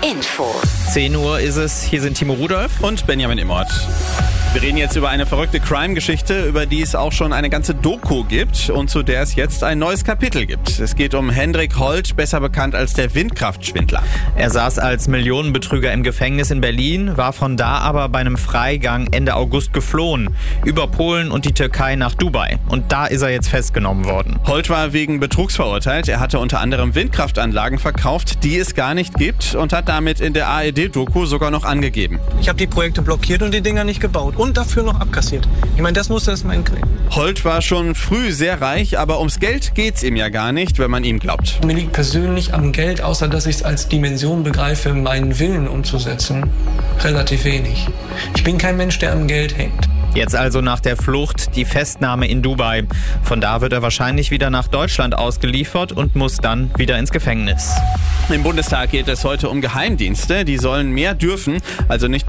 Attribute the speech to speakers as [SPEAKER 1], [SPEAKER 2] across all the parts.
[SPEAKER 1] Info.
[SPEAKER 2] 10 Uhr ist es. Hier sind Timo Rudolph
[SPEAKER 3] und Benjamin Immort. Wir reden jetzt über eine verrückte Crime-Geschichte, über die es auch schon eine ganze Doku gibt und zu der es jetzt ein neues Kapitel gibt. Es geht um Hendrik Holt, besser bekannt als der Windkraftschwindler.
[SPEAKER 2] Er saß als Millionenbetrüger im Gefängnis in Berlin, war von da aber bei einem Freigang Ende August geflohen. Über Polen und die Türkei nach Dubai. Und da ist er jetzt festgenommen worden.
[SPEAKER 3] Holt war wegen Betrugs verurteilt. Er hatte unter anderem Windkraftanlagen verkauft, die es gar nicht gibt und hat damit in der ARD-Doku sogar noch angegeben.
[SPEAKER 4] Ich habe die Projekte blockiert und die Dinger nicht gebaut. Und dafür noch abkassiert. Ich meine, das muss erstmal hinkriegen.
[SPEAKER 3] Holt war schon früh sehr reich, aber ums Geld geht's ihm ja gar nicht, wenn man ihm glaubt.
[SPEAKER 4] Mir liegt persönlich am Geld, außer dass ich es als Dimension begreife, meinen Willen umzusetzen, relativ wenig. Ich bin kein Mensch, der am Geld hängt.
[SPEAKER 2] Jetzt also nach der Flucht die Festnahme in Dubai. Von da wird er wahrscheinlich wieder nach Deutschland ausgeliefert und muss dann wieder ins Gefängnis.
[SPEAKER 3] Im Bundestag geht es heute um Geheimdienste. Die sollen mehr dürfen, also nicht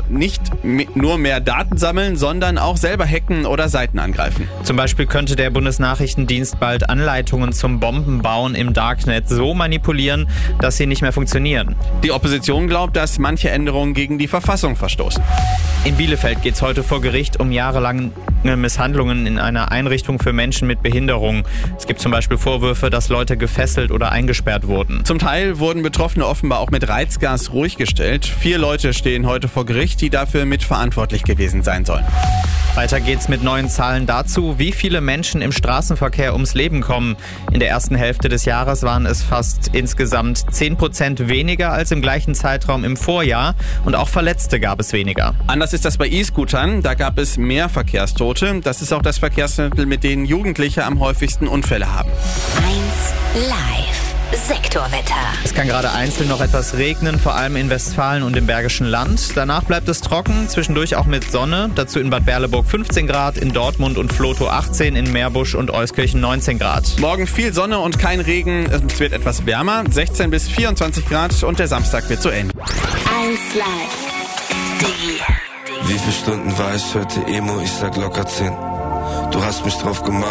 [SPEAKER 3] nur mehr Daten sammeln, sondern auch selber hacken oder Seiten angreifen.
[SPEAKER 2] Zum Beispiel könnte der Bundesnachrichtendienst bald Anleitungen zum Bombenbauen im Darknet so manipulieren, dass sie nicht mehr funktionieren.
[SPEAKER 3] Die Opposition glaubt, dass manche Änderungen gegen die Verfassung verstoßen.
[SPEAKER 2] In Bielefeld geht es heute vor Gericht um jahrelange Misshandlungen in einer Einrichtung für Menschen mit Behinderung. Es gibt zum Beispiel Vorwürfe, dass Leute gefesselt oder eingesperrt wurden.
[SPEAKER 3] Zum Teil wurden Betroffene offenbar auch mit Reizgas ruhig gestellt. 4 Leute stehen heute vor Gericht, die dafür mitverantwortlich gewesen sein sollen.
[SPEAKER 2] Weiter geht's mit neuen Zahlen dazu, wie viele Menschen im Straßenverkehr ums Leben kommen. In der ersten Hälfte des Jahres waren es fast insgesamt 10% weniger als im gleichen Zeitraum im Vorjahr und auch Verletzte gab es weniger.
[SPEAKER 3] Anders ist das bei E-Scootern, da gab es mehr Verkehrstote. Das ist auch das Verkehrsmittel, mit denen Jugendliche am häufigsten Unfälle haben.
[SPEAKER 1] 1 Live. Sektorwetter.
[SPEAKER 2] Es kann gerade einzeln noch etwas regnen, vor allem in Westfalen und im Bergischen Land. Danach bleibt es trocken, zwischendurch auch mit Sonne. Dazu in Bad Berleburg 15 Grad, in Dortmund und Vlotho 18, in Meerbusch und Euskirchen 19 Grad.
[SPEAKER 3] Morgen viel Sonne und kein Regen. Es wird etwas wärmer, 16 bis 24 Grad und der Samstag wird so ähnlich.
[SPEAKER 1] 1 Live.
[SPEAKER 5] Wie viele Stunden war ich heute Emo? Ich sag locker 10. Du hast mich drauf gemacht.